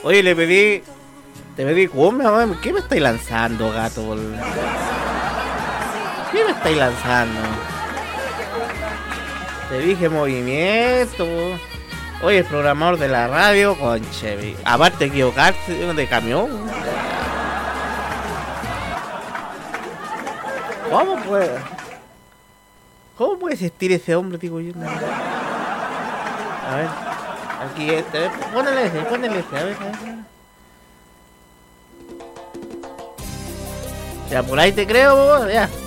Oye, te pedí cumbia, weón. ¿Qué me estáis lanzando, gato? ¿Qué me estáis lanzando? Te dije movimiento. Oye, el programador de la radio, conche. Aparte de equivocarse de camión. ¿Cómo puede existir ese hombre, digo yo? A ver, aquí ponele ese, a ver. Ya, por ahí te creo, ya.